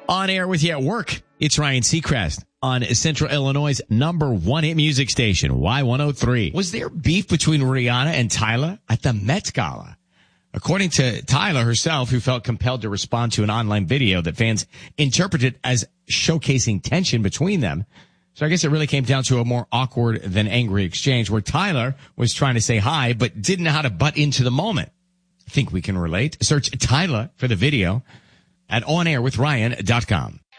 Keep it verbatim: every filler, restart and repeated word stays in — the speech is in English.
On air with you at work, it's Ryan Seacrest on Central Illinois' number one hit music station, Y one oh three. Was there beef between Rihanna and Tyler at the Met Gala? According to Tyler herself, who felt compelled to respond to an online video that fans interpreted as showcasing tension between them. So I guess it really came down to a more awkward than angry exchange where Tyler was trying to say hi, but didn't know how to butt into the moment. I think we can relate. Search Tyler for the video at on air with ryan dot com.